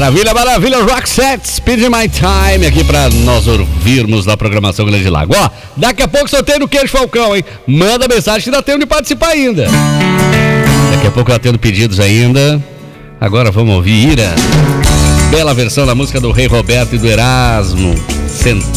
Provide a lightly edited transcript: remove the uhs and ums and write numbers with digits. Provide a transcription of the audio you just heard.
Maravilha, maravilha, Roxette, Speed My Time, aqui pra nós ouvirmos da programação Grande Lago. Ó, daqui a pouco sorteio no Queijo Falcão, hein? Manda mensagem que dá tempo de participar ainda. Daqui a pouco eu atendo pedidos ainda. Agora vamos ouvir Ira. Bela versão da música do Rei Roberto e do Erasmo.